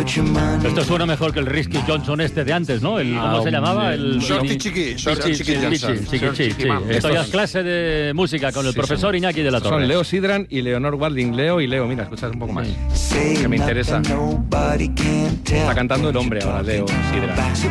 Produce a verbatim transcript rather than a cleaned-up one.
Esto suena mejor que el Risky Johnson este de antes, ¿no? El, ¿Cómo Ah, se llamaba? el- El Shorty Chiqui, Shorty Chiqui, Chiqui Chiqui, Johnson. Chiqui, Shorty Chiqui, Chiqui sí. Mam. Esto ya Estos- es clase de música con el Sí, profesor son- Iñaki de la Torre. Son Leo Sidran y Leonor Walding. Leo y Leo, mira, escuchas un poco más. Sí. Que me interesa. Está cantando el hombre ahora, Leo Sidran.